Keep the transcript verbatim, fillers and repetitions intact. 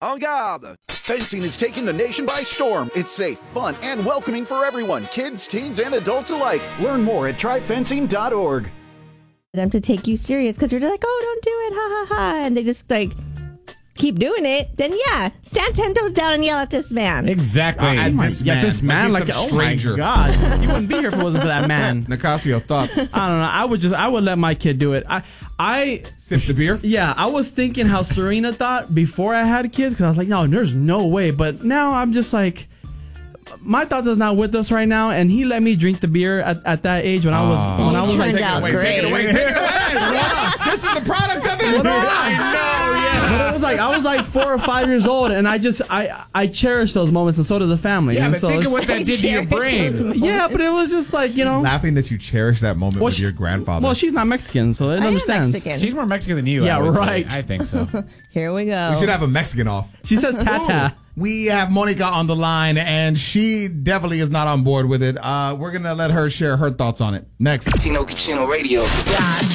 En garde! Fencing is taking the nation by storm. It's safe, fun, and welcoming for everyone, kids, teens, and adults alike. Learn more at try fencing dot org. Them to take you serious because you're just like, oh, don't do it, ha ha ha, and they just like keep doing it. Then yeah, stand ten toes down and yell at this man. Exactly. Uh, at this yeah, man. this man, Like like, he's some oh my stranger. god, he wouldn't be here if it wasn't for that man. Nicasio, thoughts? I don't know. I would just, I would let my kid do it. I, I Sip the beer? Yeah, I was thinking how Serena thought before I had kids because I was like, no, there's no way. But now I'm just like, my thoughts is not with us right now, and he let me drink the beer at, at that age when I was Oh. when I was Turns like, out Take it away, take it away, take it away. This is the product of it. I know, yeah. But it was like I was like four or five years old, and I just I I cherish those moments, and so does the family. Yeah, and but so think of it's- what that did to your brain. yeah, but it was just like you know. Laughing that you cherish that moment Well, with she- your grandfather. Well, she's not Mexican, so it I am understands. Mexican. She's more Mexican than you. Yeah, I would say. right. I think so. Here we go. we should have a Mexican off. She says tata. We have Monica on the line, and she definitely is not on board with it. Uh, we're going to let her share her thoughts on it. Next. Chino Chino Radio.